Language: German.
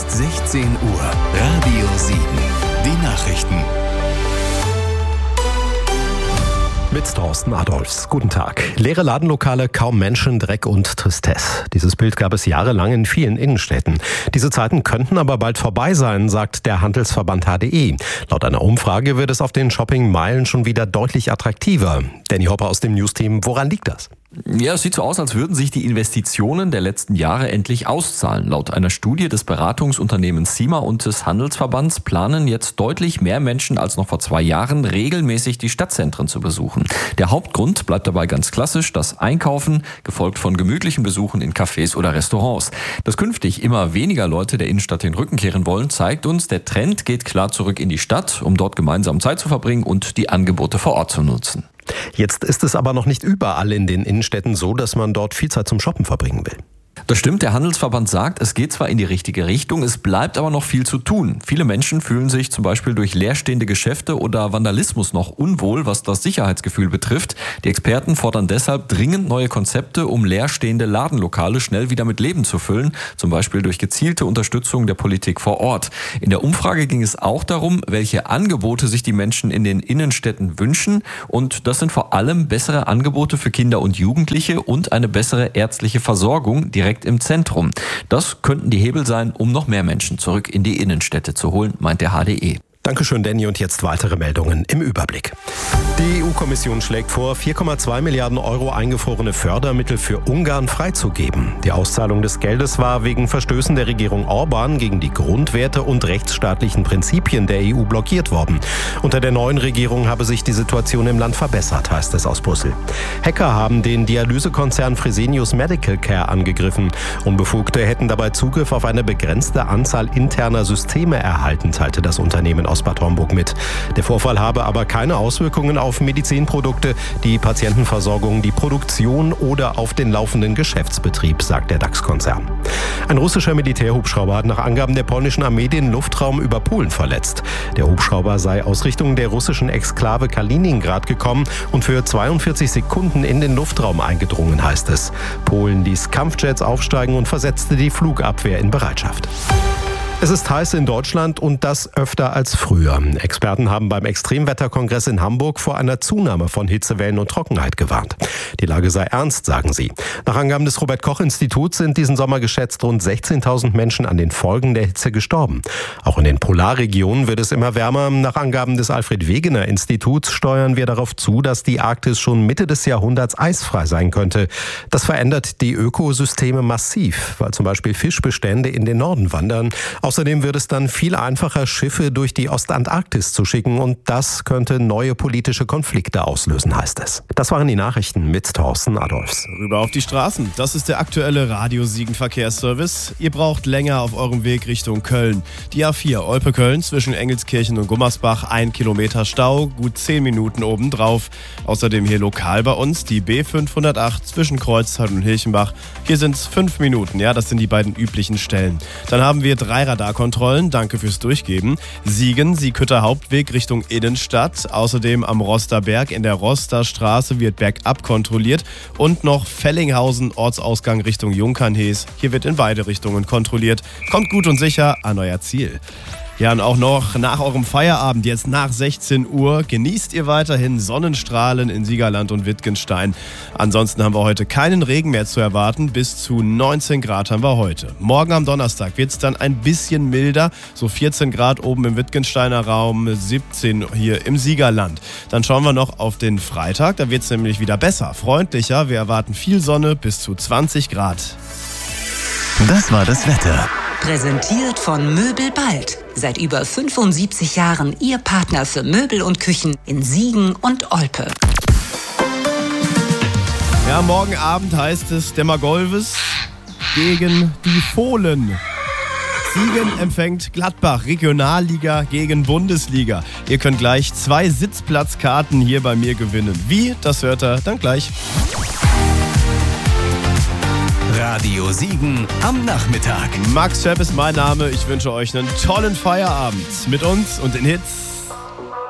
ist 16 Uhr. Radio Siegen. Die Nachrichten. Mit Thorsten Adolfs. Guten Tag. Leere Ladenlokale, kaum Menschen, Dreck und Tristesse. Dieses Bild gab es jahrelang in vielen Innenstädten. Diese Zeiten könnten aber bald vorbei sein, sagt der Handelsverband HDE. Laut einer Umfrage wird es auf den Shoppingmeilen schon wieder deutlich attraktiver. Danny Hopper aus dem News-Team, woran liegt das? Ja, es sieht so aus, als würden sich die Investitionen der letzten Jahre endlich auszahlen. Laut einer Studie des Beratungsunternehmens CIMA und des Handelsverbands planen jetzt deutlich mehr Menschen als noch vor 2 Jahren regelmäßig die Stadtzentren zu besuchen. Der Hauptgrund bleibt dabei ganz klassisch das Einkaufen, gefolgt von gemütlichen Besuchen in Cafés oder Restaurants. Dass künftig immer weniger Leute der Innenstadt den Rücken kehren wollen, zeigt uns, der Trend geht klar zurück in die Stadt, um dort gemeinsam Zeit zu verbringen und die Angebote vor Ort zu nutzen. Jetzt ist es aber noch nicht überall in den Innenstädten so, dass man dort viel Zeit zum Shoppen verbringen will. Das stimmt, der Handelsverband sagt, es geht zwar in die richtige Richtung, es bleibt aber noch viel zu tun. Viele Menschen fühlen sich zum Beispiel durch leerstehende Geschäfte oder Vandalismus noch unwohl, was das Sicherheitsgefühl betrifft. Die Experten fordern deshalb dringend neue Konzepte, um leerstehende Ladenlokale schnell wieder mit Leben zu füllen, zum Beispiel durch gezielte Unterstützung der Politik vor Ort. In der Umfrage ging es auch darum, welche Angebote sich die Menschen in den Innenstädten wünschen, und das sind vor allem bessere Angebote für Kinder und Jugendliche und eine bessere ärztliche Versorgung direkt im Zentrum. Das könnten die Hebel sein, um noch mehr Menschen zurück in die Innenstädte zu holen, meint der HDE. Dankeschön, Danny. Und jetzt weitere Meldungen im Überblick. Die EU-Kommission schlägt vor, 4,2 Milliarden Euro eingefrorene Fördermittel für Ungarn freizugeben. Die Auszahlung des Geldes war wegen Verstößen der Regierung Orban gegen die Grundwerte und rechtsstaatlichen Prinzipien der EU blockiert worden. Unter der neuen Regierung habe sich die Situation im Land verbessert, heißt es aus Brüssel. Hacker haben den Dialysekonzern Fresenius Medical Care angegriffen. Unbefugte hätten dabei Zugriff auf eine begrenzte Anzahl interner Systeme erhalten, teilte das Unternehmen aus Bad Homburg mit. Der Vorfall habe aber keine Auswirkungen auf Medizinprodukte, die Patientenversorgung, die Produktion oder auf den laufenden Geschäftsbetrieb, sagt der DAX-Konzern. Ein russischer Militärhubschrauber hat nach Angaben der polnischen Armee den Luftraum über Polen verletzt. Der Hubschrauber sei aus Richtung der russischen Exklave Kaliningrad gekommen und für 42 Sekunden in den Luftraum eingedrungen, heißt es. Polen ließ Kampfjets aufsteigen und versetzte die Flugabwehr in Bereitschaft. Es ist heiß in Deutschland und das öfter als früher. Experten haben beim Extremwetterkongress in Hamburg vor einer Zunahme von Hitzewellen und Trockenheit gewarnt. Die Lage sei ernst, sagen sie. Nach Angaben des Robert-Koch-Instituts sind diesen Sommer geschätzt rund 16.000 Menschen an den Folgen der Hitze gestorben. Auch in den Polarregionen wird es immer wärmer. Nach Angaben des Alfred-Wegener-Instituts steuern wir darauf zu, dass die Arktis schon Mitte des Jahrhunderts eisfrei sein könnte. Das verändert die Ökosysteme massiv, weil zum Beispiel Fischbestände in den Norden wandern. Außerdem wird es dann viel einfacher, Schiffe durch die Ostantarktis zu schicken, und das könnte neue politische Konflikte auslösen, heißt es. Das waren die Nachrichten mit Thorsten Adolfs. Rüber auf die Straßen. Das ist der aktuelle Radio Siegen Verkehrsservice. Ihr braucht länger auf eurem Weg Richtung Köln. Die A4 Olpe-Köln zwischen Engelskirchen und Gummersbach, 1 Kilometer Stau, gut 10 Minuten obendrauf. Außerdem hier lokal bei uns die B508 zwischen Kreuztal und Hilchenbach. Hier sind es 5 Minuten, ja, das sind die beiden üblichen Stellen. Dann haben wir 3 Radarkontrollen, danke fürs Durchgeben. Siegen, Siegkütter Hauptweg Richtung Innenstadt. Außerdem am Rosterberg in der Rosterstraße wird bergab kontrolliert. Und noch Fellinghausen, Ortsausgang Richtung Junkernhees. Hier wird in beide Richtungen kontrolliert. Kommt gut und sicher an euer Ziel. Ja, und auch noch nach eurem Feierabend, jetzt nach 16 Uhr, genießt ihr weiterhin Sonnenstrahlen in Siegerland und Wittgenstein. Ansonsten haben wir heute keinen Regen mehr zu erwarten. Bis zu 19 Grad haben wir heute. Morgen am Donnerstag wird es dann ein bisschen milder. So 14 Grad oben im Wittgensteiner Raum, 17 hier im Siegerland. Dann schauen wir noch auf den Freitag. Da wird es nämlich wieder besser, freundlicher. Wir erwarten viel Sonne, bis zu 20 Grad. Das war das Wetter. Präsentiert von Möbel Bald. Seit über 75 Jahren Ihr Partner für Möbel und Küchen in Siegen und Olpe. Ja, morgen Abend heißt es Demagolvis gegen die Fohlen. Siegen empfängt Gladbach, Regionalliga gegen Bundesliga. Ihr könnt gleich 2 Sitzplatzkarten hier bei mir gewinnen. Wie? Das hört ihr dann gleich. Radio Siegen am Nachmittag. Max Schepp ist mein Name. Ich wünsche euch einen tollen Feierabend mit uns und den Hits.